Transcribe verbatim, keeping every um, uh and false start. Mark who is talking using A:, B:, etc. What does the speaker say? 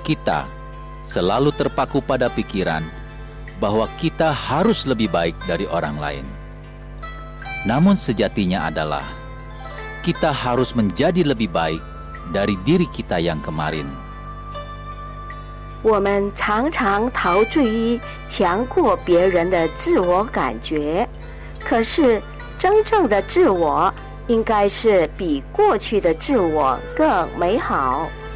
A: kita selalu terpaku pada pikiran bahwa kita harus lebih baik dari orang lain. Namun sejatinya adalah kita harus menjadi lebih baik dari diri kita yang kemarin.
B: 我们常常陶醉于强过别人的自我感觉，可是真正的自我应该是比过去的自我更美好。